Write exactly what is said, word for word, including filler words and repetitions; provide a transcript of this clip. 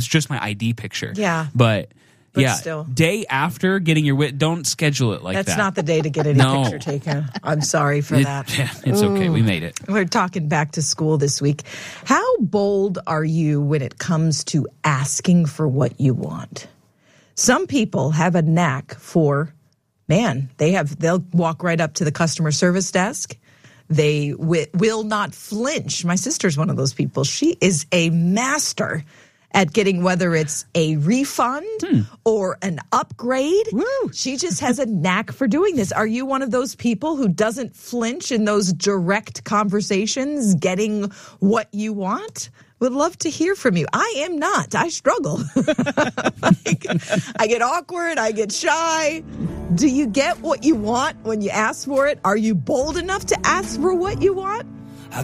just my I D picture. Yeah. But, But yeah, still. day after getting your wit, don't schedule it like That's that. not the day to get any No. picture taken. I'm sorry for It- that. yeah, it's okay. We made it. We're talking back to school this week. How bold are you when it comes to asking for what you want? Some people have a knack for, man, they have, they'll walk right up to the customer service desk. They w- will not flinch. My sister's one of those people. She is a master at getting, whether it's a refund hmm. or an upgrade. Woo. She just has a knack for doing this. Are you one of those people who doesn't flinch in those direct conversations, getting what you want? Would love to hear from you. I am not. I struggle. Like, I get awkward. I get shy. Do you get what you want when you ask for it? Are you bold enough to ask for what you want?